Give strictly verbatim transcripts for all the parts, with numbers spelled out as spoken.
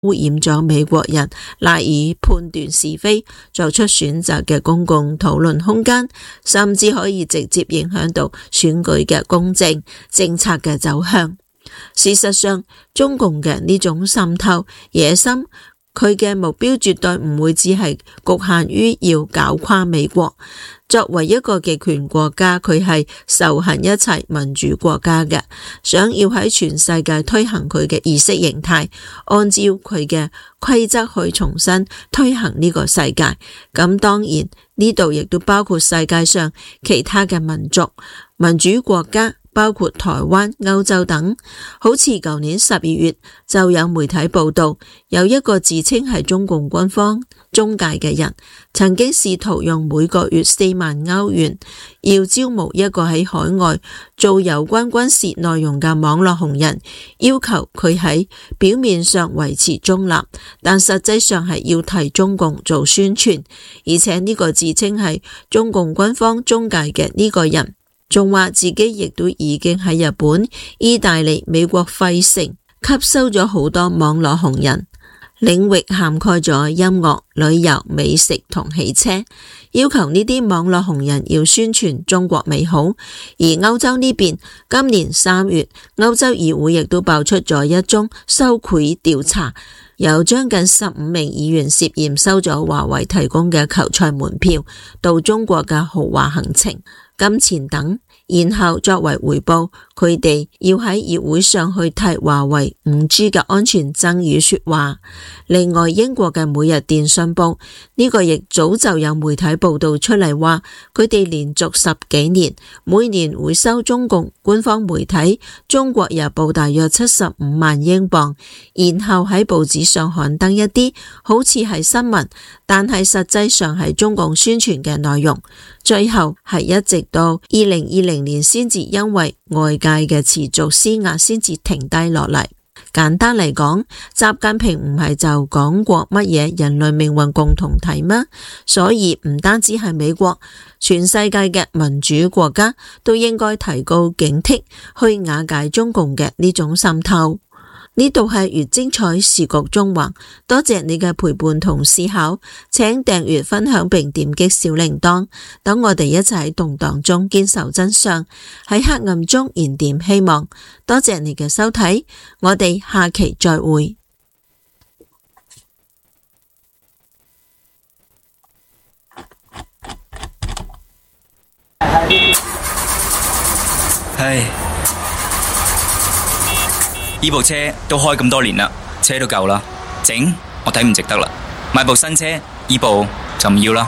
污染咗美國人賴以判斷是非、作出選擇嘅公共討論空間，甚至可以直接影響到選舉嘅公正、政策嘅走向。事實上，中共嘅呢種滲透野心，佢嘅目標絕對唔會只係局限於要搞垮美國。作為一個極權國家，佢係仇恨一切民主國家嘅，想要喺全世界推行佢嘅意識形態，按照佢嘅規則去重新推行呢個世界。咁當然呢度亦都包括世界上其他嘅民族、民主國家，包括台灣、歐洲等。好似舊年十二月就有媒體報道，有一個自稱係中共軍方中介嘅人，曾經試圖用每個月四萬歐元要招募一個喺海外做有關軍事內容嘅網絡紅人，要求佢喺表面上維持中立，但實際上係要替中共做宣傳。而且呢個自稱係中共軍方中介嘅呢個人，仲話自己亦都已經喺日本、意大利、美國費城吸收咗好多網絡紅人，領域涵蓋咗音樂、旅遊、美食同汽車，要求呢啲網絡紅人要宣傳中國美好。而歐洲呢邊，今年三月，歐洲議會亦都爆出咗一宗收賄調查，有將近十五名議員涉嫌收咗華為提供嘅球賽門票到中國嘅豪華行程、金錢等，然後作為回報，佢哋要喺議會上去替華為 五 G 嘅安全爭議說話。另外，英國嘅每日電訊報呢個亦早就有媒體報道出嚟話，佢哋連續十幾年每年會收中共官方媒體中國日報大約七十五萬英鎊，然後喺報紙上刊登一啲好似係新聞，但係實際上係中共宣傳嘅內容。最後係一直到二零二零年先至因為外界嘅持續施壓先至停低落嚟。簡單嚟講，習近平唔係就講過乜嘢人類命運共同體嗎？所以唔單止係美國，全世界嘅民主國家都應該提高警惕，去瓦解中共嘅呢種滲透。呢度係越精彩時局中環，多謝你嘅陪伴同思考，請訂閱分享並點擊小鈴鐺，等我哋一齊喺動盪中堅守真相，喺黑暗中燃點希望。多謝你嘅收睇，我哋下期再會。 唉，呢部車都開咁多年啦，車都舊啦，整我睇唔值得啦，買部新車，呢部就唔要啦。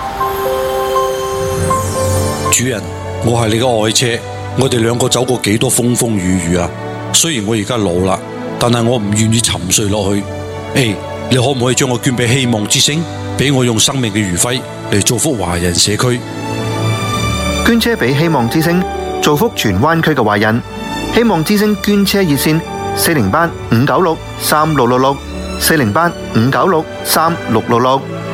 主人，我係你嘅愛車，我哋兩個走過幾多風風雨雨啊！雖然我而家老啦，但係我唔願意沉睡落去。誒，你可唔可以將我捐俾希望之星，俾我用生命嘅餘暉嚟造福華人社區？ 捐車俾希望之星，造福全灣區嘅華人。希望之星捐車熱線：四零八五九六三六六六，四零八五九六三六六六。